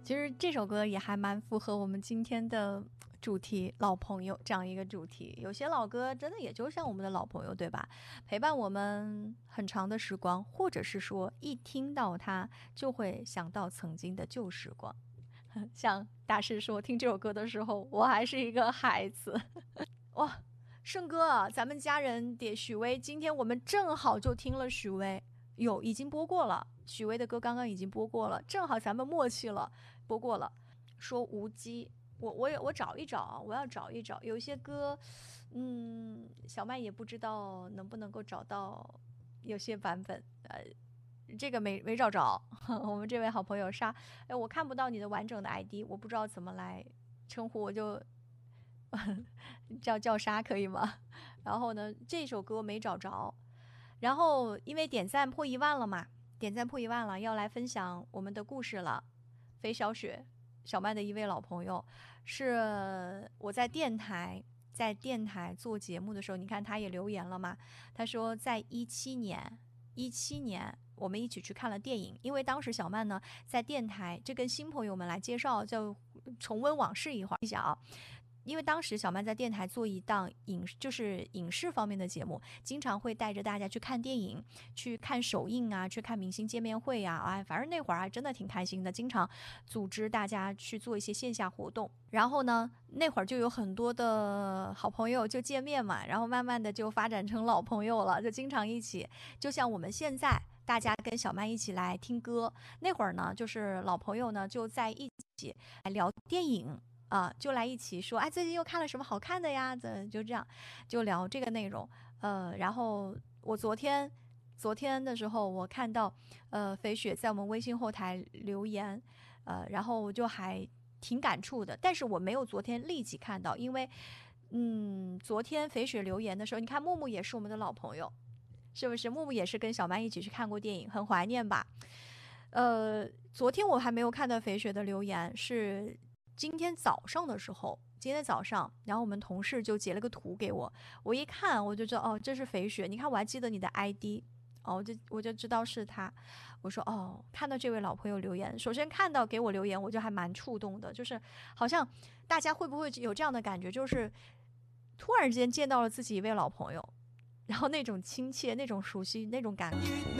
其实这首歌也还蛮符合我们今天的主题，老朋友这样一个主题。有些老歌真的也就像我们的老朋友，对吧？陪伴我们很长的时光，或者是说一听到它就会想到曾经的旧时光。像大师说，听这首歌的时候，我还是一个孩子。哇，盛哥啊，咱们家人点许巍，今天我们正好就听了许巍，已经播过了。许巍的歌刚刚已经播过了，正好咱们默契了，播过了。说无机，我找一找，我要找一找，有一些歌，小麦也不知道能不能够找到有些版本，这个没找着。我们这位好朋友沙，我看不到你的完整的 ID， 我不知道怎么来称呼，我就叫沙可以吗？然后呢，这首歌没找着，然后因为点赞破10000了嘛。点赞破10000了，要来分享我们的故事了。肥小雪，小麦的一位老朋友，是我在电台做节目的时候，你看他也留言了嘛。他说在17年我们一起去看了电影，因为当时小曼呢在电台，这跟新朋友们来介绍，就重温往事一下啊。因为当时小曼在电台做一档就是影视方面的节目，经常会带着大家去看电影，去看首映啊，去看明星见面会啊，反正那会儿还真的挺开心的，经常组织大家去做一些线下活动。然后呢，那会儿就有很多的好朋友就见面嘛，然后慢慢的就发展成老朋友了，就经常一起，就像我们现在大家跟小曼一起来听歌，那会儿呢，就是老朋友呢就在一起来聊电影。就来一起说，最近又看了什么好看的呀？就这样，就聊这个内容。然后我昨天的时候，我看到肥雪在我们微信后台留言，然后我就还挺感触的。但是我没有昨天立即看到，因为昨天肥雪留言的时候，你看木木也是我们的老朋友，是不是？木木也是跟小曼一起去看过电影，很怀念吧？昨天我还没有看到肥雪的留言，是今天早上的时候，然后我们同事就截了个图给我，我一看我就知道，这是肥雪。你看我还记得你的 ID，我就知道是他。我说看到这位老朋友留言，首先看到给我留言，我就还蛮触动的，就是好像大家会不会有这样的感觉，就是突然之间见到了自己一位老朋友，然后那种亲切、那种熟悉、那种感触。